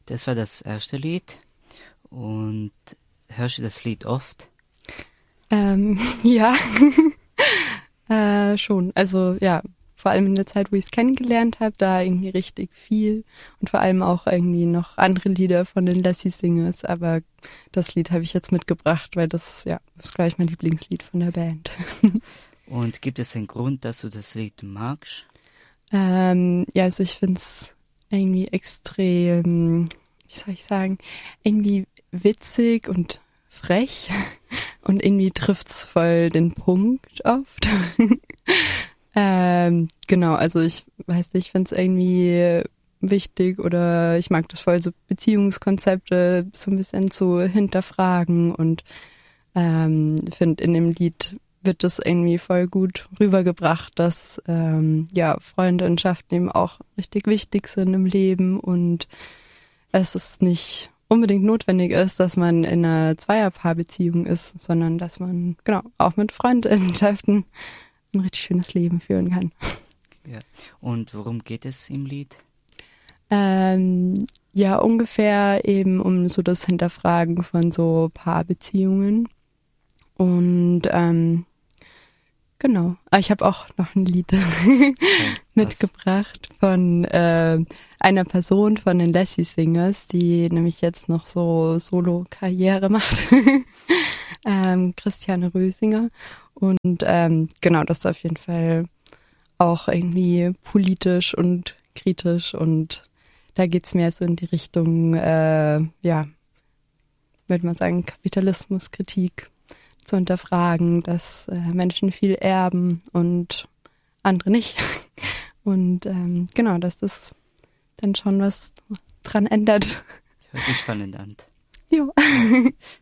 Das war das erste Lied. Und hörst du das Lied oft? Ja, schon. Also ja, vor allem in der Zeit, wo ich es kennengelernt habe, da irgendwie richtig viel. Und vor allem auch irgendwie noch andere Lieder von den Lassie Singers. Aber das Lied habe ich jetzt mitgebracht, weil das ist gleich mein Lieblingslied von der Band. Und gibt es einen Grund, dass du das Lied magst? Also ich finde es irgendwie extrem, wie soll ich sagen, irgendwie witzig und frech und irgendwie trifft's voll den Punkt oft. Genau, also ich weiß nicht, ich finde es irgendwie wichtig oder ich mag das voll, so Beziehungskonzepte so ein bisschen zu hinterfragen und finde in dem Lied wird das irgendwie voll gut rübergebracht, dass Freundschaften eben auch richtig wichtig sind im Leben und es ist nicht unbedingt notwendig ist, dass man in einer Zweierpaarbeziehung ist, sondern dass man auch mit Freundschaften ein richtig schönes Leben führen kann. Ja. Und worum geht es im Lied? Ungefähr eben um so das Hinterfragen von so Paarbeziehungen. Und ich habe auch noch ein Lied mitgebracht von einer Person von den Lassie Singers, die nämlich jetzt noch so Solo-Karriere macht. Christiane Rösinger. Und das ist auf jeden Fall auch irgendwie politisch und kritisch und da geht's mehr so in die Richtung, würde man sagen, Kapitalismuskritik zu hinterfragen, dass Menschen viel erben und andere nicht. Und dass das dann schon was dran ändert. Hört sich spannend an. Jo.